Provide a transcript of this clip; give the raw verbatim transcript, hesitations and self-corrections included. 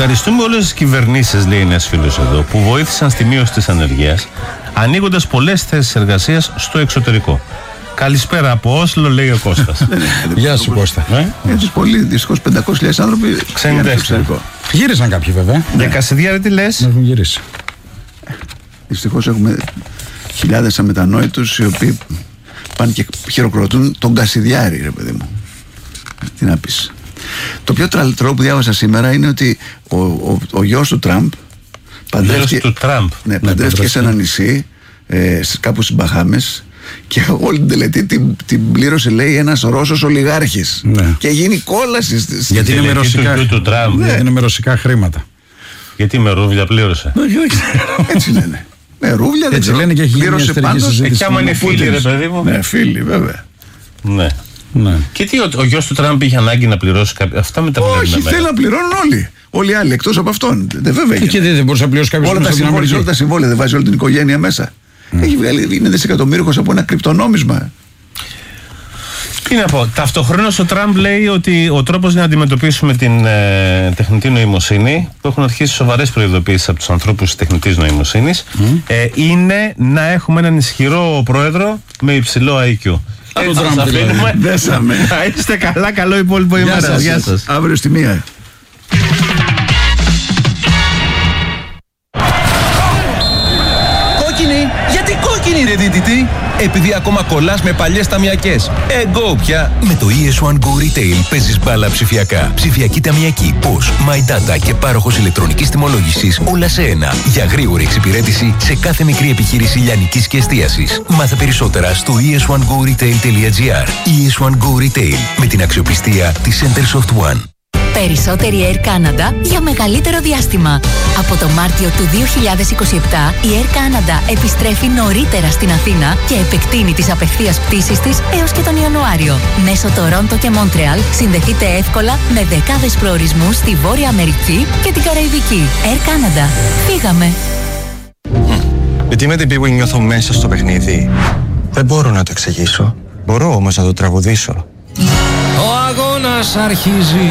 Ευχαριστούμε όλες τις κυβερνήσεις, λέει ένας φίλος εδώ, που βοήθησαν στη μείωση της ανεργίας, ανοίγοντας πολλές θέσεις εργασίας στο εξωτερικό. Καλησπέρα από Όσλο, λέει ο Κώστας. Γεια σου, Κώστα. Έτσι, πολύ δυστυχώς πεντακόσιες χιλιάδες άνθρωποι ξένοι εξωτερικό. Γύρισαν κάποιοι, βέβαια. Για Κασιδιάρη τι λες? Έχουν γυρίσει. Δυστυχώς έχουμε χιλιάδες αμετανόητους οι οποίοι πάνε και χειροκροτούν τον Κασιδιάρη, ρε παιδί μου. Τι να πεις. Το πιο τραλτρό που διάβασα σήμερα είναι ότι ο, ο, ο γιος του Τραμπ παντρεύτηκε, του Τραμπ. Ναι, παντρεύτηκε ναι, σε ένα νησί ε, κάπου στις Μπαχάμες και όλη την τελετή την, την πλήρωσε, λέει, ένας Ρώσος ολιγάρχης. Ναι. Και γίνει κόλαση στις, γιατί, είναι με ρωσικά, του, του, του Τραμπ. Ναι. Γιατί είναι με ρωσικά χρήματα. Γιατί με ρούβλια πλήρωσε. Έτσι λένε. Με ρούβλια δεν ξέρω. Λένε και έχει πλήρωσε πάντως. Εκεί άμα είναι φίλοι, ρε παιδί μου. Ναι, φίλοι, βέβαια. Ναι. Ναι. Και τι, ο, ο γιος του Τραμπ είχε ανάγκη να πληρώσει κάποια. Αυτά με τα βλέπουμε. Όχι, θέλει να πληρώνουν όλοι. Όλοι οι άλλοι εκτός από αυτόν. Δεν, βέβαια. Και δεν, δεν μπορούσε να πληρώσει κάποιος. Όλα τα συμβόλαια, όλα τα συμβόλαια, δεν βάζει όλη την οικογένεια μέσα. Mm. Έχει βγάλει, είναι δισεκατομμύριος από ένα κρυπτονόμισμα. Τι να πω, ταυτοχρόνως ο Τραμπ λέει ότι ο τρόπος για να αντιμετωπίσουμε την ε, τεχνητή νοημοσύνη, που έχουν αρχίσει σοβαρές προειδοποιήσεις από τους ανθρώπους της τεχνητής νοημοσύνης, mm. ε, είναι να έχουμε έναν ισχυρό πρόεδρο με υψηλό άι κιου. Έτσι σας αφήνουμε. Δέσαμε. Θα είστε καλά, καλό υπόλοιπο ημέρα. Γεια σας. Αύριο στη μία. Κόκκινη! Γιατί κόκκινη, ρε δίτητη? Επειδή ακόμα κολλάς με παλιές ταμιακές. Εγκό πια! Με το ι ες βαν Go Retail παίζεις μπάλα ψηφιακά. Ψηφιακή ταμιακή, πώς, My Data και πάροχος ηλεκτρονικής τιμολόγησης, όλα σε ένα. Για γρήγορη εξυπηρέτηση σε κάθε μικρή επιχείρηση λιανικής και εστίασης. Μάθε περισσότερα στο ι ες βαν go retail τελεία τζι άρ. ι ες βαν Go Retail, με την αξιοπιστία της Centersoft One. Περισσότερη Air Canada για μεγαλύτερο διάστημα. Από το Μάρτιο του δύο χιλιάδες είκοσι επτά, η Air Canada επιστρέφει νωρίτερα στην Αθήνα και επεκτείνει τις απευθείας πτήσεις της έως και τον Ιανουάριο. Μέσω Τορόντο και Μόντρεαλ συνδεθείτε εύκολα με δεκάδες προορισμούς στη Βόρεια Αμερική και την Καραϊβική. Air Canada. Φύγαμε. Γιατί με την πίγουη νιώθω μέσα στο παιχνίδι. Δεν μπορώ να το εξηγήσω. Μπορώ όμως να το τραγουδήσω. Ο αγώνας αρχίζει.